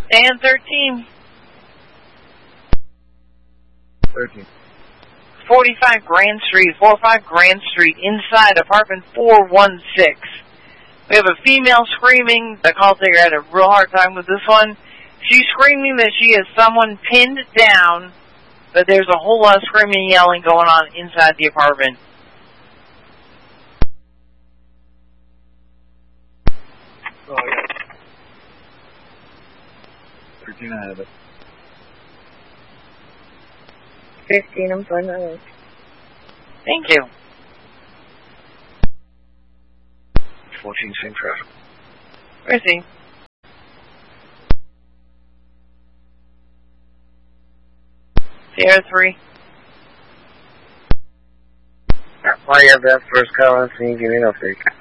Dan 13. 13. 45 Grand Street, 45 Grand Street, inside apartment 416. We have a female screaming. The call taker had a real hard time with this one. She's screaming that she has someone pinned down, but there's a whole lot of screaming and yelling going on inside the apartment. Oh, yeah. 13, I have it. 15, I'm fine. Thank you. 14, same traffic. Where is he? Sierra 3. Why you have that first call? Can you give me no fake?